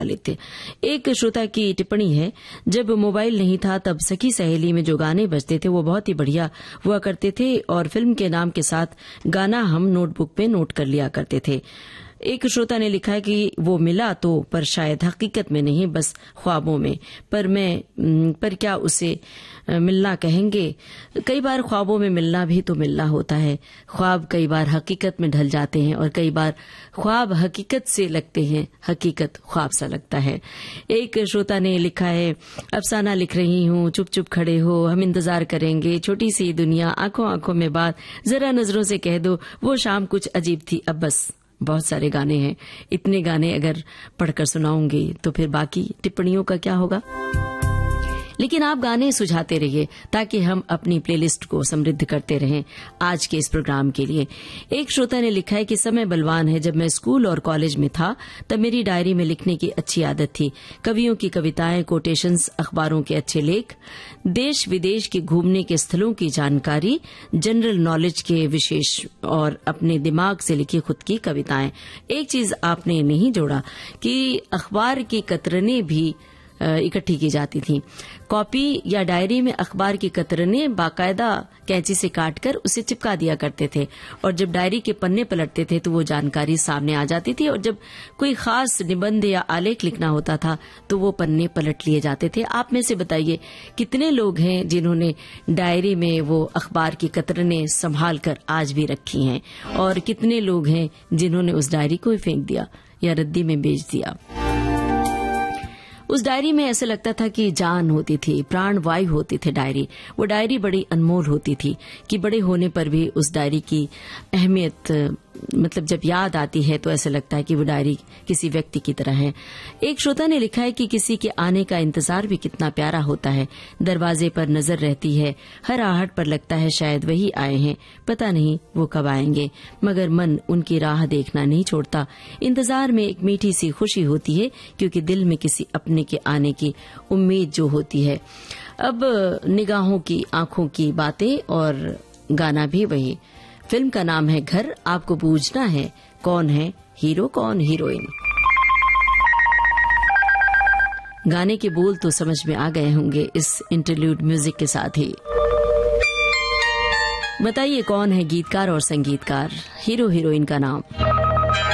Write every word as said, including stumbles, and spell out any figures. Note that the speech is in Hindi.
थे। एक श्रोता की टिप्पणी है, जब मोबाइल नहीं था तब सखी सहेली में जो गाने बजते थे वो बहुत ही बढ़िया हुआ करते थे और फिल्म के नाम के साथ गाना हम नोटबुक पे नोट कर लिया करते थे। एक श्रोता ने लिखा है कि वो मिला तो पर शायद हकीकत में नहीं, बस ख्वाबों में। पर मैं पर क्या उसे मिलना कहेंगे? कई बार ख्वाबों में मिलना भी तो मिलना होता है। ख्वाब कई बार हकीकत में ढल जाते हैं और कई बार ख्वाब हकीकत से लगते हैं, हकीकत ख्वाब सा लगता है। एक श्रोता ने लिखा है, अफसाना लिख रही हूँ, चुप चुप खड़े हो, हम इंतजार करेंगे, छोटी सी दुनिया, आंखों आंखों में बात, जरा नजरों से कह दो, वो शाम कुछ अजीब थी। अब बस बहुत सारे गाने हैं, इतने गाने अगर पढ़कर सुनाऊंगी तो फिर बाकी टिप्पणियों का क्या होगा। लेकिन आप गाने सुझाते रहिए ताकि हम अपनी प्लेलिस्ट को समृद्ध करते रहें। आज के इस प्रोग्राम के लिए एक श्रोता ने लिखा है कि समय बलवान है। जब मैं स्कूल और कॉलेज में था तब मेरी डायरी में लिखने की अच्छी आदत थी। कवियों की कविताएं, कोटेशंस, अखबारों के अच्छे लेख, देश विदेश के घूमने के स्थलों की जानकारी, जनरल नॉलेज के विशेष और अपने दिमाग से लिखी खुद की कविताएं। एक चीज आपने नहीं जोड़ा कि अखबार की कतरनें भी इकट्ठी की जाती थी। कॉपी या डायरी में अखबार की कतरनें बाकायदा कैंची से काटकर उसे चिपका दिया करते थे और जब डायरी के पन्ने पलटते थे तो वो जानकारी सामने आ जाती थी और जब कोई खास निबंध या आलेख लिखना होता था तो वो पन्ने पलट लिए जाते थे। आप में से बताइए कितने लोग हैं जिन्होंने डायरी में वो अखबार की कतरनें संभाल कर आज भी रखी हैं और कितने लोग हैं जिन्होंने उस डायरी को ही फेंक दिया या रद्दी में बेच दिया। उस डायरी में ऐसे लगता था कि जान होती थी, प्राण वायु होती थी डायरी। वो डायरी बड़ी अनमोल होती थी कि बड़े होने पर भी उस डायरी की अहमियत, मतलब जब याद आती है तो ऐसा लगता है कि वो डायरी किसी व्यक्ति की तरह है। एक श्रोता ने लिखा है कि किसी के आने का इंतजार भी कितना प्यारा होता है। दरवाजे पर नजर रहती है, हर आहट पर लगता है शायद वही आए हैं, पता नहीं वो कब आएंगे, मगर मन उनकी राह देखना नहीं छोड़ता। इंतजार में एक मीठी सी खुशी होती है क्योंकि दिल में किसी अपने के आने की उम्मीद जो होती है। अब निगाहों की, आंखों की बातें और गाना भी वही। फिल्म का नाम है घर। आपको पूछना है कौन है हीरो, कौन हीरोइन। गाने के बोल तो समझ में आ गए होंगे इस इंटरल्यूड म्यूजिक के साथ ही। बताइए कौन है गीतकार और संगीतकार, हीरो हीरोइन का नाम।